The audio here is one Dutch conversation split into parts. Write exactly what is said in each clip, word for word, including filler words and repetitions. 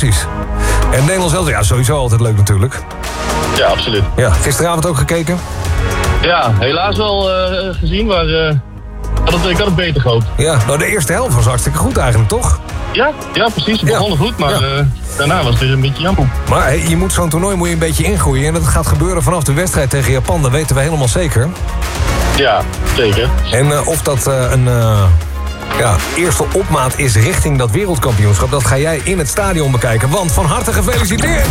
precies. En Nederland zelf, ja, sowieso altijd leuk natuurlijk. Ja, absoluut. Ja, gisteravond ook gekeken? Ja, helaas wel uh, gezien, maar uh, had het, ik had het beter gehoopt. Ja, nou de eerste helft was hartstikke goed eigenlijk, toch? Ja, ja precies. Het begon ja. goed, maar ja. uh, daarna was het weer een beetje jammer. Maar hey, je moet zo'n toernooi moet je een beetje ingroeien. En dat gaat gebeuren vanaf de wedstrijd tegen Japan, dat weten we helemaal zeker. Ja, zeker. En uh, of dat uh, een uh, ja, eerste opmaat is richting dat wereldkampioenschap, dat ga jij in het stadion bekijken. Want van harte gefeliciteerd!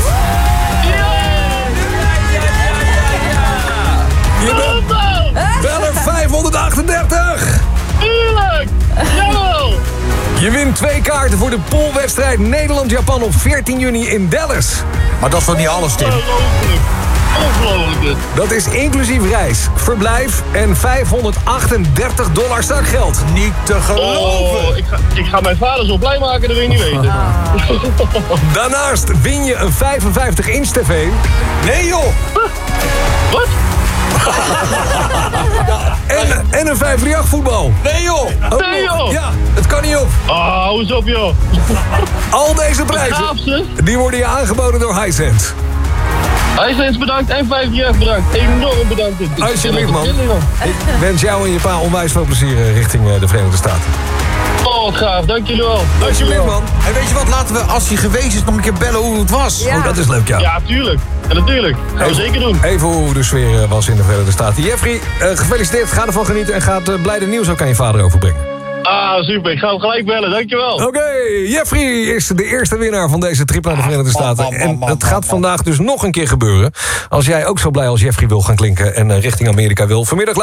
Je bent beller vijfhonderdachtendertig! Tuurlijk! Jawel! Je wint twee kaarten voor de poolwedstrijd Nederland-Japan op veertien juni in Dallas. Maar dat is toch niet alles, Tim? Ongelooflijk. Ongelooflijk dit. Dat is inclusief reis, verblijf en vijfhonderdachtendertig dollar zakgeld. Niet te geloven. Oh, ik, ga, ik ga mijn vader zo blij maken, dat wil je niet weten. Daarnaast win je een vijfenvijftig inch tv. Nee, joh. Wat? En, en een vijfhonderdachtendertig voetbal. Nee, joh. Ook Nee, nog. joh. Ja, het kan niet op. Oh, hou eens op, joh. Al deze Gaaf, prijzen, zeg. die worden je aangeboden door Hisense. Hisense bedankt en vijfhonderdachtendertig bedankt. Enorm bedankt. Alsjeblieft, man. Ik wens jou en je pa onwijs veel plezier eh, richting eh, de Verenigde Staten. Oh, wat gaaf. Dank jullie wel. Dank jullie Alsjeblieft, wel. man. En weet je wat, laten we, als hij geweest is, nog een keer bellen hoe het was. Ja. Oh, dat is leuk, ja. Ja, tuurlijk. Ja, natuurlijk. Gaan we zeker doen. Even hoe de sfeer eh, was in de Verenigde Staten. Jeffrey, eh, gefeliciteerd. Ga ervan genieten en ga het uh, blijde nieuws ook aan je vader overbrengen. Ah, super. Ik ga hem gelijk bellen. Dankjewel. Oké, Jeffrey is de eerste winnaar van deze trip naar de Verenigde Staten. En het gaat vandaag dus nog een keer gebeuren. Als jij ook zo blij als Jeffrey wil gaan klinken en uh, richting Amerika wil. Vanmiddag